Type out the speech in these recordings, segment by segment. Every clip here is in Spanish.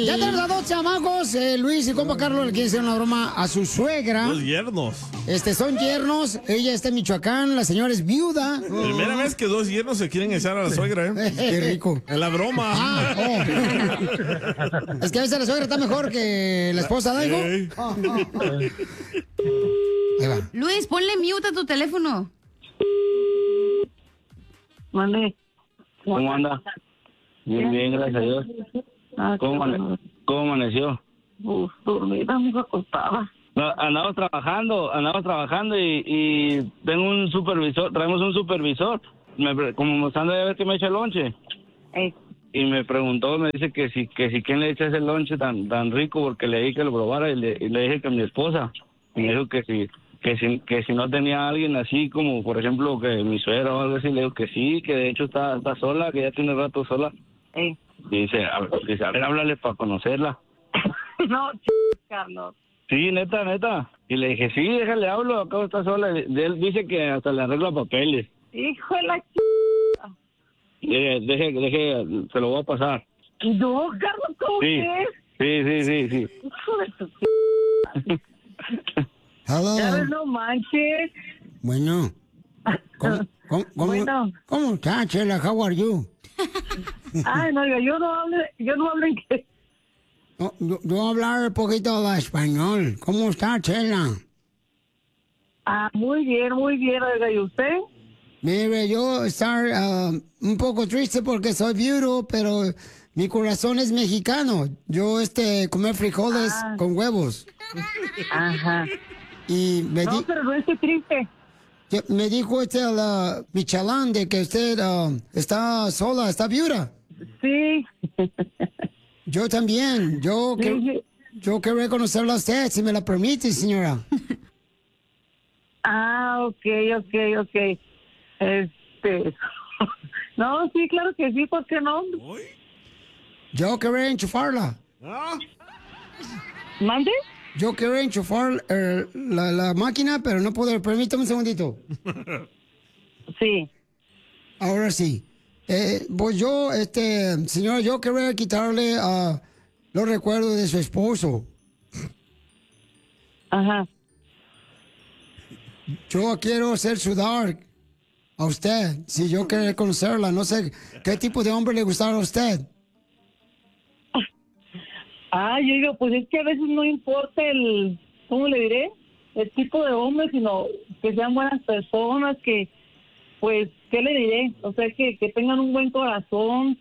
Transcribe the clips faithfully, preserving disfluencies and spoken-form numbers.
Ya tenemos a dos chamacos, eh, Luis y compa Carlos le quieren hacer una broma a su suegra. Los yernos. Este, son yernos, ella está en Michoacán, la señora es viuda. Primera vez que dos yernos se quieren echar a la suegra, ¿eh? Qué rico. En la broma. Ah, oh. Es que a veces la suegra está mejor que la esposa, ¿no, hijo? Hey. Oh, oh, oh. Ahí va. Luis, ponle mute a tu teléfono. Mande. ¿Cómo anda? Bien, bien, gracias a Dios. Ah, ¿Cómo, qué amane- bueno. ¿Cómo amaneció? Uf, dormida, muy acostada. No, andamos trabajando, andamos trabajando y, y tengo un supervisor, traemos un supervisor. Me, pre- como mostrando a ver que me echa el lonche. Ey, Y me preguntó, me dice que si que si quién le echa ese lonche tan tan rico porque le dije que lo probara y le, y le dije que mi esposa. Y me dijo que si que si que si no tenía alguien así como por ejemplo que mi suegra o algo así, le digo que sí, que de hecho está está sola, que ya tiene rato sola. ey. Y dice, a, dice, a ver, háblale para conocerla. No, ch... Carlos. Sí, neta, neta. Y le dije, sí, déjale, hablo, acabo está sola. Y él dice que hasta le arregla papeles. Hijo de la ch... Deje, deje, deje, se lo voy a pasar. No, Carlos, ¿cómo Sí, que es? sí, sí, sí, sí. Hijo de tu ch... Hello. Ya ves, no manches. Bueno. ¿Cómo, cómo, cómo, Bueno. ¿Cómo está, Chela? How are you? Ay, no, yo no hablo, yo no hablo en qué. No, yo, yo voy a hablar un poquito de español. ¿Cómo está, Chela? Ah, muy bien, muy bien, oiga, ¿y usted? Mire, yo estar ah, un poco triste porque soy viudo, pero mi corazón es mexicano. Yo, este, comer frijoles Ah. con huevos. Ajá. Y me, No, di- pero no estoy triste. que- me dijo este, la Michalán, de que usted ah, está sola, está viuda. Sí. Yo también. Yo, Sí, que, sí. yo quiero conocerla a usted, si me la permite, señora. Ah, ok, ok, ok. Este... No, sí, claro que sí, ¿por qué no? ¿Uy? Yo quiero enchufarla. ¿Ah? ¿Mande? Yo quiero enchufar eh, la, la máquina, pero no puedo. Permítame un segundito. Sí. Ahora sí. Eh, pues yo, este, señora, yo quiero quitarle ah, los recuerdos de su esposo. Ajá. Yo quiero hacer sudar a usted. Si yo quiero conocerla, no sé qué tipo de hombre le gustaba a usted. Ah, yo digo, pues es que a veces no importa el, ¿cómo le diré? El tipo de hombre, sino que sean buenas personas, que, pues, ¿qué le diré? O sea, que, que tengan un buen corazón.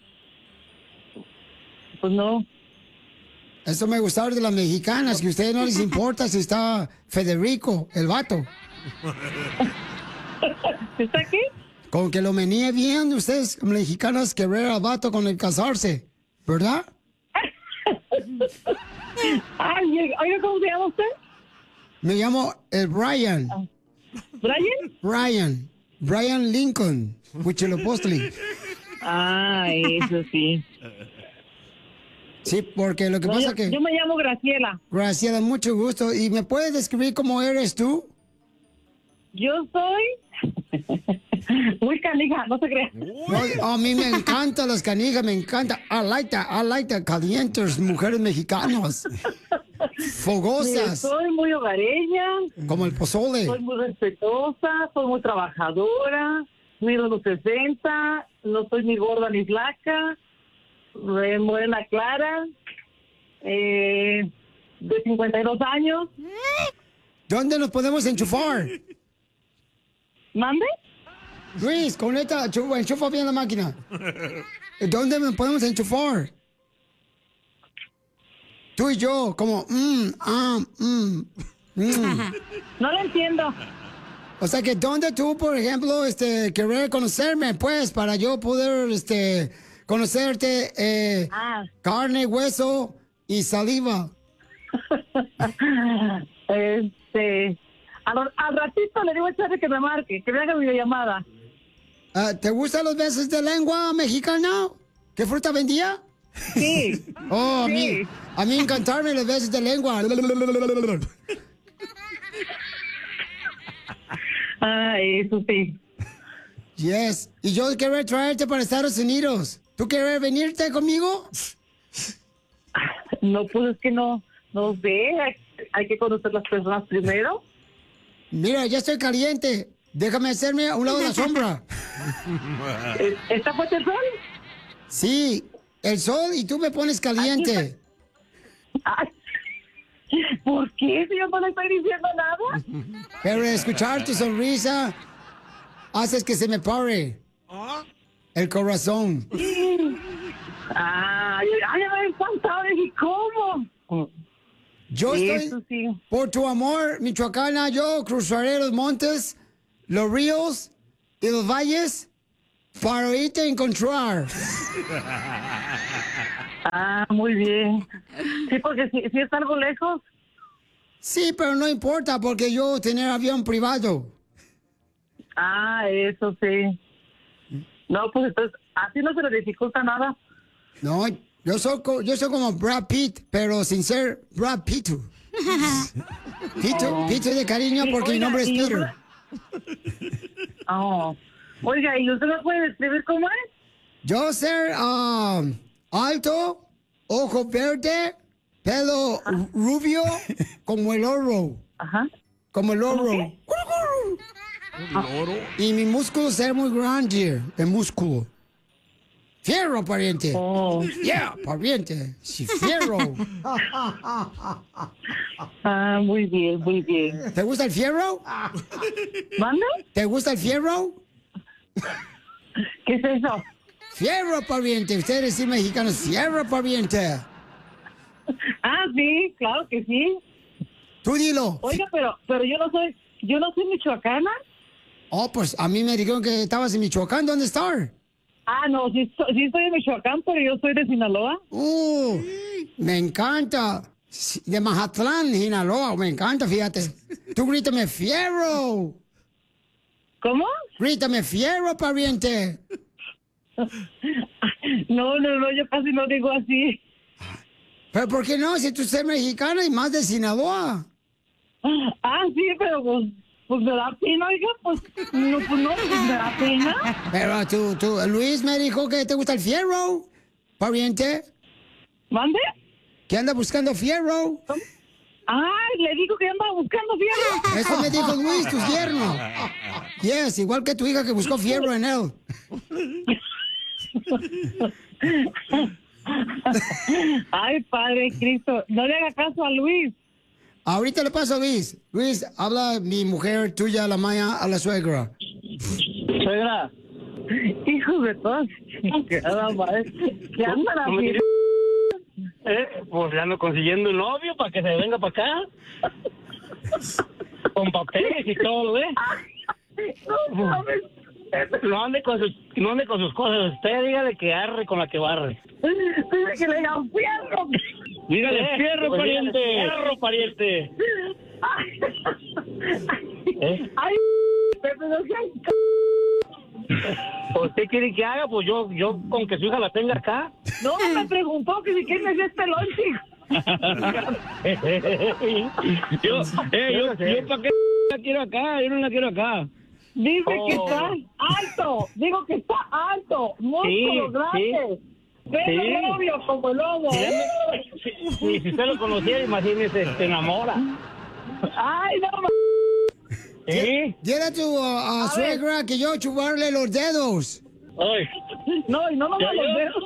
Pues no. Eso me gustaba de las mexicanas, que a ustedes no les importa si está Federico, el vato. ¿Está aquí? Con que lo menee bien, ustedes mexicanas que ver al vato con el casarse, ¿verdad? Ay, oiga, ¿cómo se llama usted? Me llamo el Brian. ¿Brian? Brian. Brian Lincoln. Huitzilopochtli. Ah, eso sí. Sí, porque lo que No, pasa yo, que... yo me llamo Graciela. Graciela, mucho gusto. ¿Y me puedes describir cómo eres tú? Yo soy muy canija, no se crea. No, a mí me encantan las canijas, me encanta. I like that, I like that calientes, mujeres mexicanas. Mire, Fogosas, soy muy hogareña, como el pozole. soy muy respetuosa, soy muy trabajadora, mido los sesenta, no soy ni gorda ni flaca, eh, morena clara, eh, de cincuenta y dos años. ¿Dónde nos podemos enchufar? ¿Mande? Luis, conecta, enchufa, enchufa bien la máquina. ¿Dónde nos podemos enchufar? Tú y yo, como, mmm, ah, mmm, mmm. No lo entiendo. O sea que, ¿dónde tú, por ejemplo, este, querer conocerme, pues, para yo poder, este, conocerte, eh, Ah. carne, hueso y saliva? Este, a lo- al ratito le digo a Charlie que me marque, que me haga videollamada. Ah, ¿te gustan los besos de lengua mexicana? ¿Qué fruta vendía? Sí. Oh, a mí, Sí. a mí encantarme los besos de lengua. Ah, eso sí. Yes. Y yo quiero traerte para Estados Unidos. ¿Tú quieres venirte conmigo? No, pues es que no, no sé, hay, hay que conocer las personas primero. Mira, ya estoy caliente. Déjame hacerme a un lado de la sombra. ¿Está fuerte el sol? Sí, el sol y tú me pones caliente. Ay, ¿por qué si yo no le estoy diciendo nada? Pero escuchar tu sonrisa haces que se me pare el corazón. Ay, ay, me encantado. ¿Y cómo? Yo Eso estoy, sí. por tu amor, Michoacana, yo cruzaré los montes, los ríos y los valles para irte a encontrar. Ah, muy bien. Sí, porque si, si es algo lejos. Sí, pero no importa porque yo tener avión privado. Ah, eso sí. No, pues entonces, así no se le dificulta nada. No, yo soy, co- yo soy como Brad Pitt, pero sin ser Brad Pitt. Pito, Pito de cariño Y, porque mi oiga, nombre es y Peter. usted- Oh. Oiga, ¿y usted me puede describir cómo es? Yo ser ah, alto, ojo verde, pelo rubio, como el oro. Ajá. Como el oro. Loro. Y mi músculo ser muy grande, el músculo. Fierro, pariente. Oh. Yeah, pariente. Sí, fierro. Ah, muy bien, muy bien. ¿Te gusta el fierro? ¿Manda? ¿Te gusta el fierro? ¿Qué es eso? Fierro, pariente. Ustedes sí mexicanos, fierro, pariente. Ah, sí, claro que sí. Tú dilo. Oiga, pero, pero yo no soy, yo no soy michoacana. Oh, pues a mí me dijeron que estabas en Michoacán. ¿Dónde estás? Ah, no, sí, so- sí estoy en Michoacán, pero yo soy de Sinaloa. Uh, me encanta. Sí, de Mazatlán, Sinaloa, me encanta, fíjate. Tú grítame fierro. ¿Cómo? Grítame fierro, pariente. No, no, no, yo casi no digo así. Pero ¿por qué no? Si tú eres mexicana y más de Sinaloa. Ah, sí, pero pues, pues me da pena, oiga, pues, no, pues no, pues me da pena. Pero tú, tú, Luis me dijo que te gusta el fierro, pariente. ¿Mande? Que anda buscando fierro. Ay, le digo que anda buscando fierro. Eso me dijo Luis, tu yerno. Yes, igual que tu hija que buscó fierro en él. Ay, Padre Cristo, no le haga caso a Luis. Ahorita le paso a Luis. Luis, habla mi mujer tuya, la Maya, a la suegra. Suegra. Hijos de todas. ¿Qué andan así? Eh, pues ya ando consiguiendo un novio para que se venga para acá. Con papeles y todo, ¿eh? No mames. No ande con sus, no ande con sus cosas. Usted dígale que arre con la que barre. Dice que le digan fierro. Dígale fierro, pues pariente. dígale Fierro, pariente. Ay, ¿Eh? ay, pero no sean c- Pues, ¿qué quiere que haga? Pues yo, yo con que su hija la tenga acá. No, me preguntó que si quién es este lonche. yo, eh, yo, yo para qué la quiero acá, yo no la quiero acá. Dice Oh. que está alto. Digo que está alto. Músculo Sí, grande. Pelo Sí. rubio como el lobo. Si, si usted lo conociera, imagínese, se enamora. Ay, no, ma- ¿Sí? Dile a tu uh, a suegra que yo chuparle los dedos. Ay. no, y no me Ya, los ya. dedos.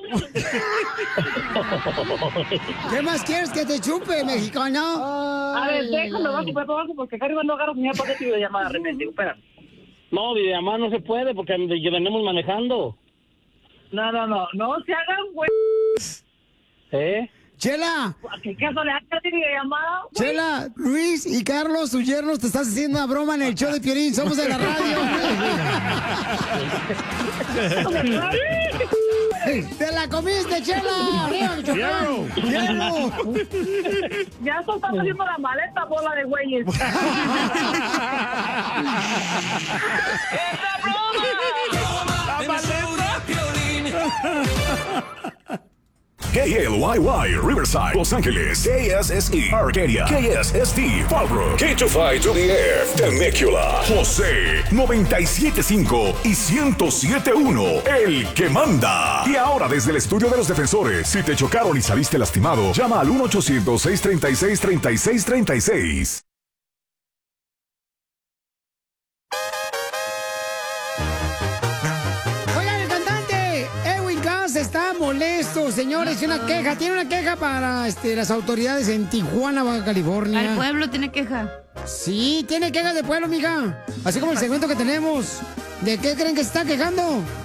¿Qué más quieres que te chupe, mexicana? A ver, déjalo, va a comprar todo eso porque acá arriba no agarro señal para que videollamada de repente. Espera. No, videollamada no se puede porque ya venimos manejando. No, no, no, no se hagan, güey. ¿Eh? Chela, ¿A qué caso le hagas videollamada? güey? Chela, Luis y Carlos, tus yernos, te estás haciendo una broma en el show de Piolín. Somos de la radio. ¡Te la comiste, Chela! ¡Arriba, Michoacán! ¡Hierro! Ya se están haciendo la maleta, bola de güeyes. K L Y Y, Riverside, Los Ángeles. K S S E, Arcadia. K S S T, Fallbrook. K two five W F, Temecula. José, noventa y siete punto cinco y ciento siete punto uno, el que manda. Y ahora desde el estudio de los defensores, si te chocaron y saliste lastimado, llama al uno ochocientos, seiscientos treinta y seis, treinta y seis treinta y seis. Está molesto, señores, una queja, tiene una queja para este, las autoridades en Tijuana, Baja California. Al pueblo tiene queja. Sí, tiene queja de pueblo, mija. Así como el segmento que tenemos. ¿De qué creen que se está quejando?